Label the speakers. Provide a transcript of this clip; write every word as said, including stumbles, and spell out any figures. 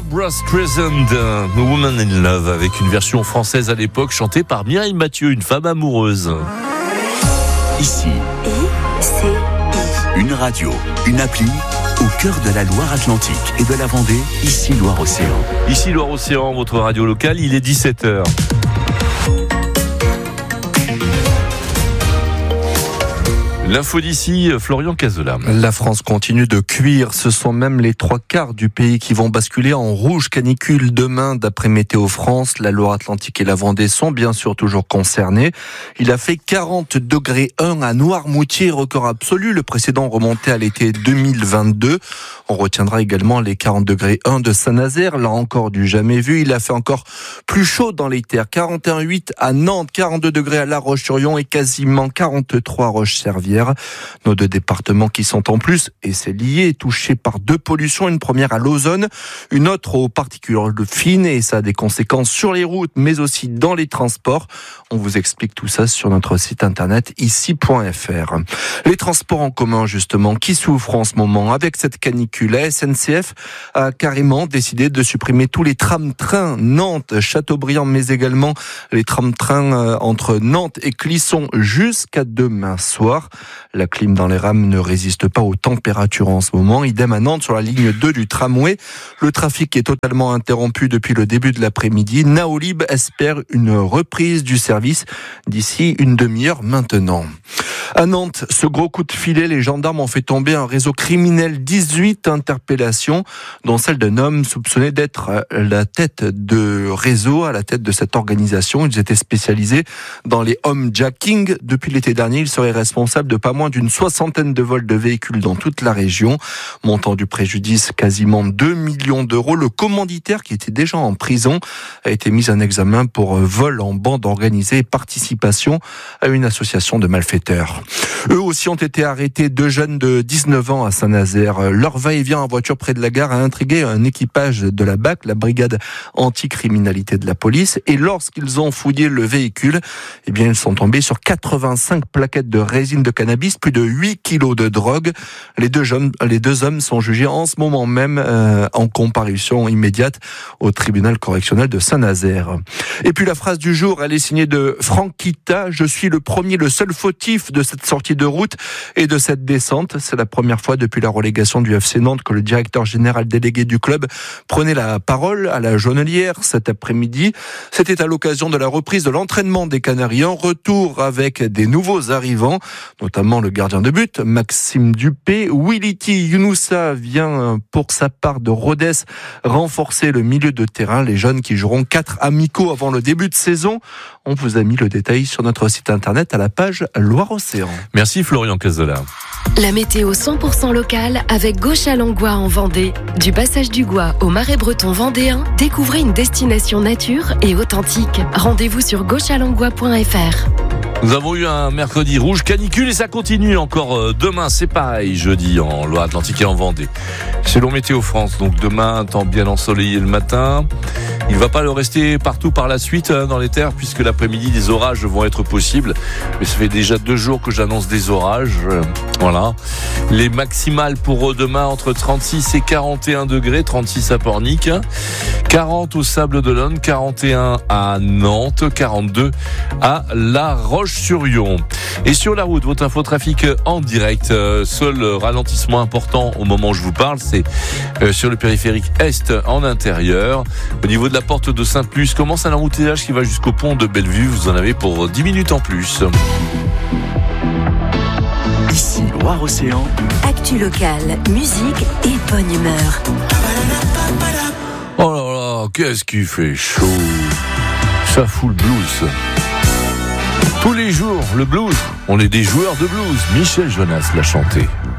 Speaker 1: Barbra Streisand, uh, Woman in Love, avec une version française à l'époque chantée par Mireille Mathieu, une femme amoureuse.
Speaker 2: Ici,
Speaker 3: I C I.
Speaker 2: Une radio, une appli au cœur de la Loire-Atlantique et de la Vendée, ici Loire-Océan.
Speaker 1: Ici Loire-Océan, votre radio locale, il est dix-sept heures. L'info d'ici, Florian Cazola.
Speaker 4: La France continue de cuire. Ce sont même les trois quarts du pays qui vont basculer en rouge canicule demain, d'après Météo France. La Loire-Atlantique et la Vendée sont bien sûr toujours concernés. Il a fait quarante degrés un à Noirmoutier, record absolu. Le précédent remontait à l'été deux mille vingt-deux. On retiendra également les quarante degrés un de Saint-Nazaire, là encore du jamais vu. Il a fait encore plus chaud dans les terres. quarante et un virgule huit à Nantes, quarante-deux degrés à La Roche-sur-Yon et quasiment quarante-trois à Roche-Servière. Nos deux départements qui sont en plus, et c'est lié, touchés par deux pollutions. Une première à l'ozone, une autre aux particules fines, et ça a des conséquences sur les routes, mais aussi dans les transports. On vous explique tout ça sur notre site internet ici point f r. Les transports en commun, justement, qui souffrent en ce moment avec cette canicule. La S N C F a carrément décidé de supprimer tous les tram-trains Nantes, Châteaubriand, mais également les tram-trains entre Nantes et Clisson jusqu'à demain soir. La clim dans les rames ne résiste pas aux températures en ce moment. Idem à Nantes sur la ligne deux du tramway. Le trafic est totalement interrompu depuis le début de l'après-midi. Naolib espère une reprise du service d'ici une demi-heure maintenant. À Nantes, ce gros coup de filet, les gendarmes ont fait tomber un réseau criminel. dix-huit interpellations, dont celle d'un homme soupçonné d'être la tête de réseau, à la tête de cette organisation. Ils étaient spécialisés dans les homejacking. Depuis l'été dernier, ils seraient responsables de pas moins d'une soixantaine de vols de véhicules dans toute la région. Montant du préjudice, quasiment deux millions d'euros. Le commanditaire, qui était déjà en prison, a été mis en examen pour vol en bande organisée et participation à une association de malfaiteurs. Eux aussi ont été arrêtés, deux jeunes de dix-neuf ans à Saint-Nazaire. Leur va-et-vient en voiture près de la gare a intrigué un équipage de la B A C, la brigade anticriminalité de la police. Et lorsqu'ils ont fouillé le véhicule, eh bien, ils sont tombés sur quatre-vingt-cinq plaquettes de résine de cannabis, plus de huit kilos de drogue. Les deux hommes, les deux hommes sont jugés en ce moment même euh, en comparution immédiate au tribunal correctionnel de Saint-Nazaire. Et puis la phrase du jour, elle est signée de Franck Kita. Je suis le premier, le seul fautif de cette sortie de route et de cette descente. C'est la première fois depuis la relégation du F C Nantes que le directeur général délégué du club prenait la parole à la Jaunelière cet après-midi. C'était à l'occasion de la reprise de l'entraînement des Canaries. En retour avec des nouveaux arrivants, notamment le gardien de but, Maxime Dupé. Willity Younoussa vient pour sa part de Rodez renforcer le milieu de terrain. Les jeunes qui joueront quatre amicaux avant le début de saison. On vous a mis le détail sur notre site internet à la page Loire-Océan.
Speaker 1: Merci Florian Cazola.
Speaker 3: La météo cent pour cent locale avec Gauche-à-Langlois en Vendée. Du passage du Gois au Marais breton vendéen, découvrez une destination nature et authentique. Rendez-vous sur gauche à langlois point f r.
Speaker 1: Nous avons eu un mercredi rouge canicule et ça continue encore demain. C'est pareil, jeudi en Loire-Atlantique et en Vendée. Selon Météo France, donc demain, temps bien ensoleillé le matin. Il ne va pas le rester partout par la suite dans les terres puisque l'après-midi, des orages vont être possibles. Mais ça fait déjà deux jours que j'annonce des orages. Voilà. Les maximales pour demain entre trente-six et quarante et un degrés, trente-six à Pornic, quarante au Sables-d'Olonne, quarante et un à Nantes, quarante-deux à La Roche-sur-Yon. Et sur la route, votre infotrafic en direct. Seul ralentissement important au moment où je vous parle, c'est sur le périphérique Est en intérieur. Au niveau de la porte de Sainte-Luce, commence un embouteillage qui va jusqu'au pont de Bellevue. Vous en avez pour dix minutes en plus.
Speaker 2: Ici Loire-Océan.
Speaker 3: Actu locale, musique et bonne humeur.
Speaker 1: Oh là là, qu'est-ce qu'il fait chaud. Ça fout le blues. Tous les jours, le blues. On est des joueurs de blues. Michel Jonas l'a chanté.